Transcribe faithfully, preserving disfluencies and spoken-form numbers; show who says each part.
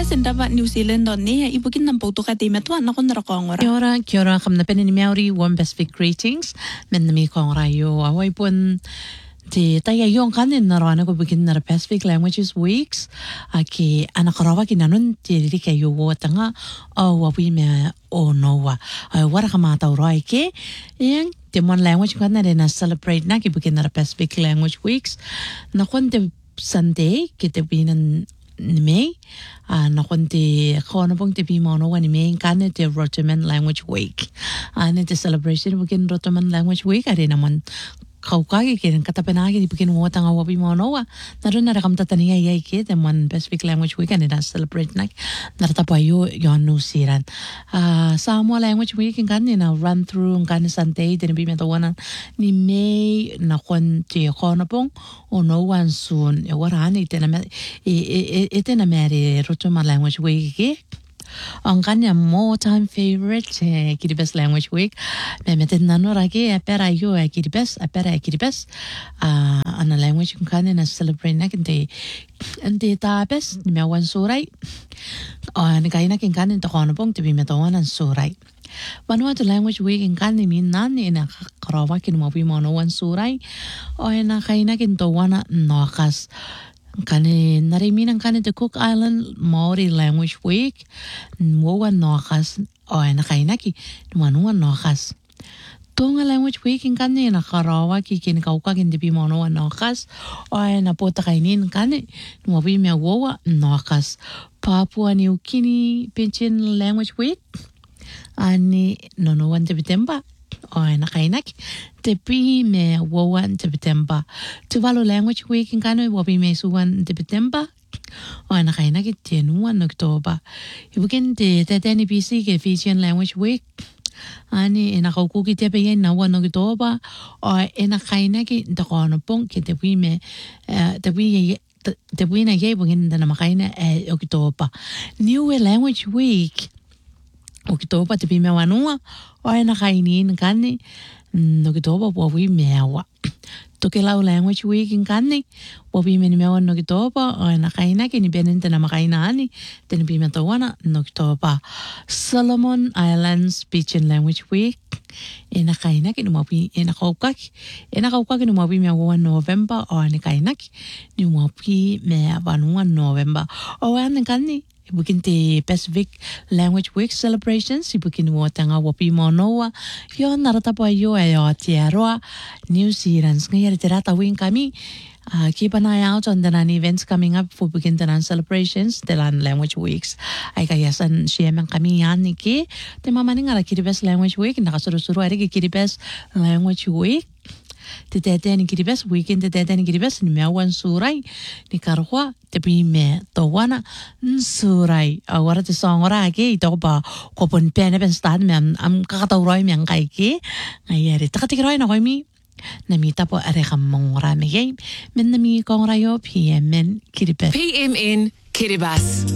Speaker 1: sendava New Zealand on ne ibukin nam pautu ka te metua na kon rakongora.
Speaker 2: Kia ora, kia ora, kam na pene ni Maori, warm Pacific greetings. Men na mi kongora yo awai pun te tai yo kane na rana ko bikin na Pacific Languages Weeks. Aki anakarawa ki nanun te rika yo tanga o wawi me o noa. Ai wara ka mata urai ke yang te mon language ka na na celebrate na ki bikin na Pacific Language Weeks. Na kon te Sunday ki te binan ni me uh, na kon te kona pong te pimono wa ni me kane te Rotoman Language Week ane te celebration bukin Rotoman Language Week are naman kaukagi ke katapenagi di bukin mo tanga wa pimono wa naron na rakam tatania yai ke te mon Pacific Language Week ane na celebrate nak narata pa yo yo New Zealand uh, Samoa Language Week kane na run through kane Sunday te ni bimento wana ni me na kon te kona pong o no one soon e warani te na e e e te na mere Rotoman Language Week ke ang kanya more time favorite eh, Kiribati Language Week me meten nano ragi apera yo e Kiribati apera e Kiribati ah ana language kanya na celebrate na kinte ante ta bes ni me wan surai ah ni kaina kin kanya to kono pong te bi me to wan surai Vanuatu Language Week in kani min nani na karawa kin mo bi mo no wan surai o na kaina kin to wana nokas kani narimin ang kani the Cook Island Maori Language Week mo wan nokas o na kaina ki nuanu wan nokas Tonga Language Week in kani na karawa ki kin kauka kin di bi mo no wan nokas o na pota kainin kani mo bi me wowa nokas Papua New Guinea Pidgin Language Week ani nono wan September o na kainak te pi me wowan September Tuvalu Language Week in kano wabi me suwan September o na kainak te nuwan October ibukin te teteni B C ke Fijian Language Week ani ina kaukuki te pe na wan October o ina kainak te kono pong ke te pi me te pi te pi na ye bugin na makaina e October New Language Week Okitoba te pime wanua o e na kainin kane Okitoba wawi mewa toke lau Language Week in kane wawi meni mewa Okitoba o e na kaina ke ni benente na makaina ani te ni pime tawana Okitoba Solomon Islands Pidgin Language Week e na kaina ke ni wawi e na kaukaki e na kaukaki ni wawi mewa November o e na kaina ke ni wawi mea wanua November o e na kane Ibukin te Pacific Language Week celebrations ibukin mo tanga wapi mo noa yo narata po yo ayo tiaroa New Zealand ngayari terata wing kami uh, keep an eye out on the nan events coming up for bukin tanan celebrations the Language Weeks ay kayasan siyemang kami yan ni ki te mamani nga la Kiribati Language Week nakasuru-suru ay ki Kiribati Language Week te tete ni Kiribati weekend te tete ni Kiribati ni meawan surai ni karwa te pime to wana surai awara te songora ke ito ba ko pon pene ben stad me am kakatawroy me ang kai ke ngayari takatikroy na ko mi namita po are kamong rame game men nami kong rayo P M N Kiribati
Speaker 3: P M N Kiribati